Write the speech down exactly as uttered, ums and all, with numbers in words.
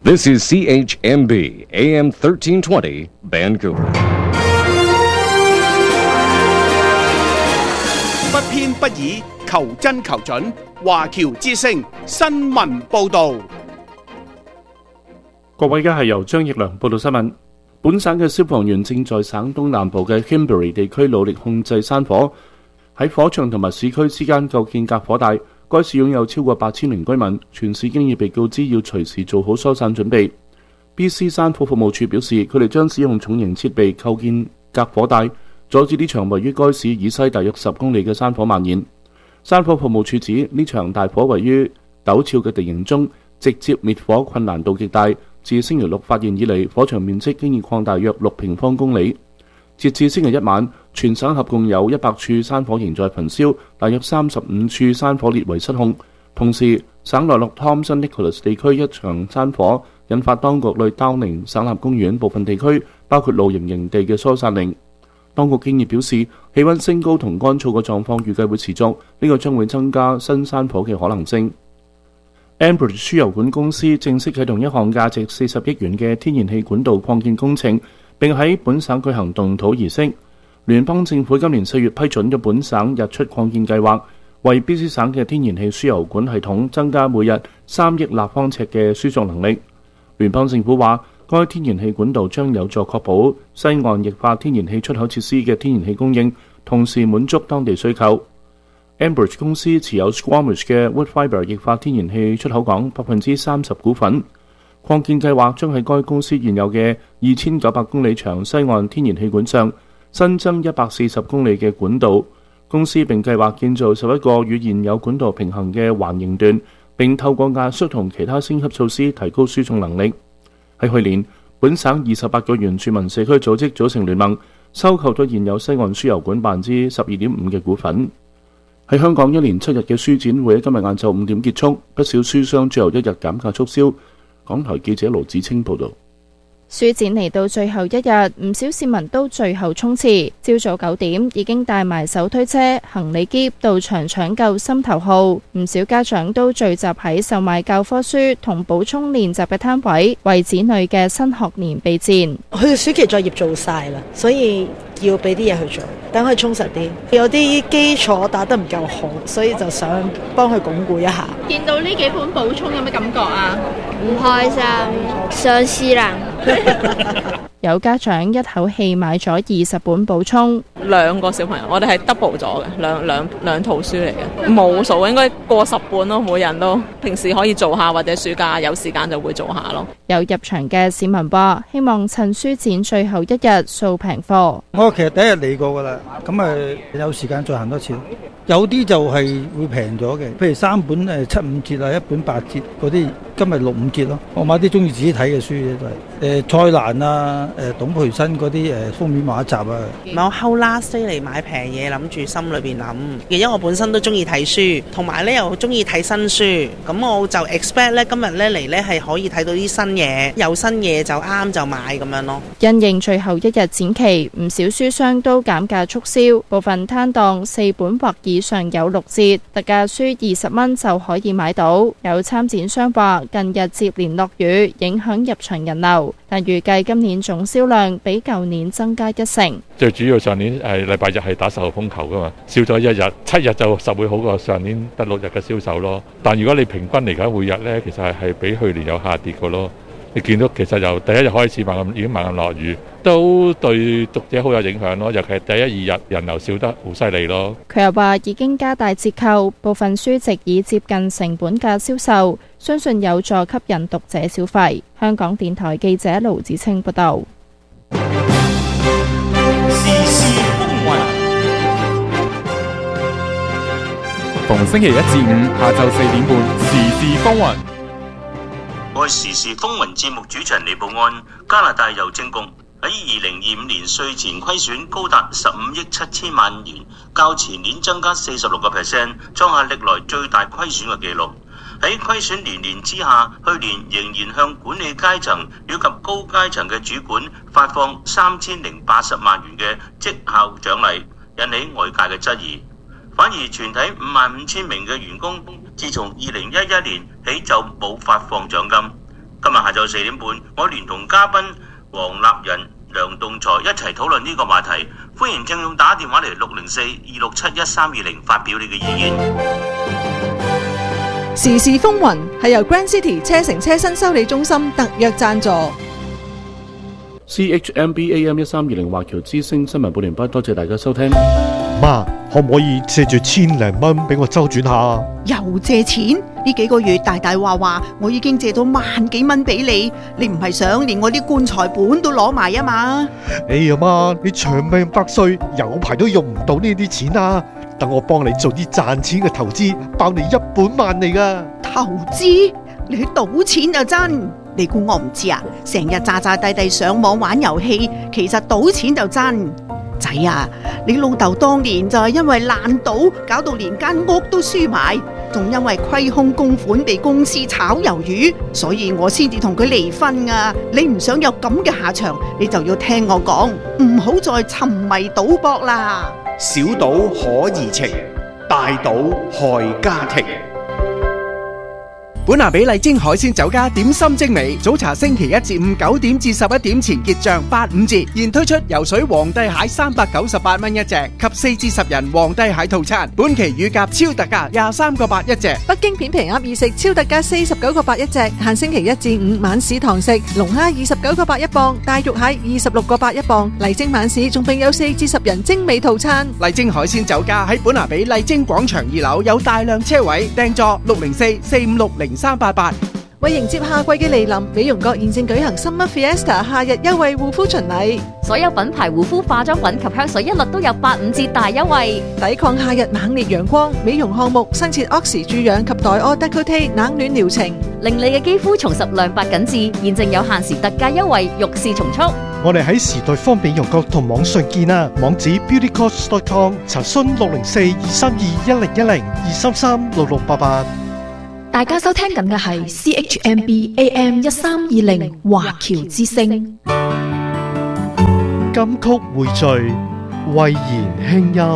This is C H M B A M thirteen twenty Vancouver。 不偏不倚，求真求準。華僑之聲新聞報導。 各位，而家係由張奕良報道新聞。本省嘅消防員正在省東南部嘅 Kimberley 地區努力控制山火，喺火場同埋市區之間構建隔火帶。該市擁有超過八千名居民，全市經已被告知要隨時做好疏散準備。B C 山火服務處表示，佢哋將使用重型設備構建隔火帶，阻止呢場位於該市以西大約十公里嘅山火蔓延。山火服務處指，呢場大火位於陡峭嘅地形中，直接滅火困難度極大。自星期六發現以嚟，火場面積經已擴大約六平方公里。截至星期一晚，全省合共有一百處山火仍在焚燒，大約三十五處山火列為失控。同時，省內陸 Thomson Nicholas 地區一場山火引發當局對 Downing 省立公園部分地區，包括露營營地嘅疏散令。當局經已表示，氣温升高同乾燥嘅狀況預計會持續，呢、這個將會增加新山火嘅可能性。Enbridge 輸油管公司正式啟動一項價值四十億元嘅天然氣管道擴建工程，並喺本省舉行動土儀式。聯邦政府今年四月批准咗本省日出擴建計劃，為 B C 省嘅天然氣輸油管系統增加每日三億立方尺嘅輸送能力。聯邦政府話，該天然氣管道將有助確保西岸液化天然氣出口設施嘅天然氣供應，同時滿足當地需求。Enbridge 公司持有 Squamish 嘅 Woodfibre 液化天然氣出口港百分之三十股份。擴建計劃將喺該公司現有嘅二千九百公里長西岸天然氣管上新增一百四十公里嘅管道。公司並計劃建造十一個與現有管道平衡嘅環形段，並透過壓縮同其他升級措施提高輸送能力。喺去年，本省二十八個原住民社區組織組成聯盟，收購咗現有西岸輸油管百分之十二點五嘅股份。喺香港一連七日嘅書展會喺今日晏晝五點結束，不少書商最後一日減價促銷。港台記者盧子清報導。 書展嚟到最後一日，唔少市民都最後衝刺。朝早九點已經帶埋手推車、行李篋到場搶購心頭號。唔少家長都聚集喺售賣教科書同補充練習嘅攤位，為子女嘅新學年備戰。 佢哋暑期作業做晒啦，所以要俾啲嘢去做，等佢充實啲。有啲基礎打得唔夠好，所以就想幫佢鞏固一下。 見到呢幾本補充有咩感覺啊？ 唔開心，想試啦。 有家長一口氣買咗二十本補充， 兩個小朋友，我哋係 double 咗嘅，兩兩兩套書嚟嘅，冇數應該過十本咯，每人都平時可以做下，或者暑假有時間就會做下咯。 有入場嘅市民話，希望趁書展最後一日掃平貨。 我其實第一日嚟過噶啦，咁誒有時間再行多次。有啲就係會平咗嘅，譬如三本誒七五折啊，一本八折嗰啲，今日六五折咯。我買啲中意自己睇嘅書嘅都係誒蔡瀾啊、誒董培生嗰啲誒封面畫集啊。 唔係我 hold last day 嚟買平嘢，諗住心裏邊諗，因為我本身都中意睇書，同埋咧又中意睇新書，咁我就 expect 咧今日咧嚟咧係可以睇到啲新嘢，有新嘢就啱就買咁樣咯。 因應最後一日展期，唔少書商都減價促銷，部分攤檔四本或以上有六折，特價書二十蚊就可以買到。有參展商話，近日接連落雨，影響入場人流，但預計今年總銷量比舊年增加一成。 最主要上年係禮拜日係打十號風球噶嘛，少咗一日，七日就實會好過上年得六日嘅銷售咯。但如果你平均嚟講每日呢，其實係係比去年有下跌嘅咯。你見到其實由第一日開始猛咁已經猛咁落雨，都對讀者好有影響咯。尤其係第一二日人流少得好犀利咯。 佢又話已經加大折扣，部分書籍以接近成本價銷售，相信有助吸引讀者消費。香港電台記者盧子清報道。 時事風雲，逢星期一至五下晝四點半，時事風雲。 我係時事風雲節目主持人李寶安。加拿大郵政局喺二零二五年稅前虧損高達十五億七千萬元，較前年增加四十六個 percent， 創下歷來最大虧損嘅紀錄。喺虧損連連之下，去年仍然向管理階層以及高階層嘅主管發放三千零八十萬元嘅績效獎勵，引起外界嘅質疑。反而全體五萬五千名嘅員工，自從二零一一年起就冇發放獎金。 今日下晝四點半，我聯同嘉賓黃立仁、梁棟才一齊討論呢個話題。歡迎聽眾打電話嚟六零四二六七一三二零發表你嘅意見。 時事風雲係由 Grand City 車城車身修理中心特約贊助。 C H M B A M 一三二零華僑之聲新聞半年班，多謝大家收聽。 媽，可唔可以借住千零蚊俾我周轉下？ 又借錢？呢幾個月大大話話，我已經借到萬幾蚊俾你，你唔係想連我啲棺材本都攞埋啊嘛？ 哎呀媽，你長命百歲，有排都用唔到呢啲錢啊！等我幫你做啲賺錢嘅投資，包你一本萬利噶。 投資？你去賭錢就真？你估我唔知啊？成日詐詐諦諦上網玩遊戲，其實賭錢就真。仔啊，你老豆當年就係因為爛賭，搞到連間屋都輸埋，仲因為虧空公款被公司炒魷魚，所以我先至同佢離婚啊！你唔想有咁嘅下場，你就要聽我講，唔好再沉迷賭博啦。 小賭可怡情，大賭害家庭。 本拿比麗晶海鮮酒家點心精美，早茶星期一至五九點至十一點前結賬八五折，現推出游水皇帝蟹三百九十八蚊一隻及四至十人皇帝蟹套餐，本期乳鴿超特價廿三個八一隻。 北京片皮鴨易食超特價四十九個八一隻，限星期一至五晚市堂食。龍蝦二十九個八一磅，大肉蟹二十六個八一磅。麗晶晚市仲並有四至十人精美套餐。 麗晶海鮮酒家喺本拿比麗晶廣場二樓有大量車位，訂座六零四四五六零三八八。 為迎接夏季嘅嚟臨，美容閣現正舉行 Summer Fiesta 夏日優惠護膚巡禮， 所有品牌護膚化妝品及香水一律都有八五折大優惠， 抵抗夏日猛烈陽光。美容項目新設 Oxy 注氧及黛柯 Décolleté 冷暖療程， 令你嘅肌膚重拾亮白緊緻。現正有限時特價優惠，欲試從速。 我哋喺時代方美容閣同網上見啊，網址 beauty cost dot com， 查詢六零四二三二一零一零二三三六六八八。 大家收聽緊嘅係 C H M B A M 一三二零華僑之聲。 金曲匯聚，慧言輕音。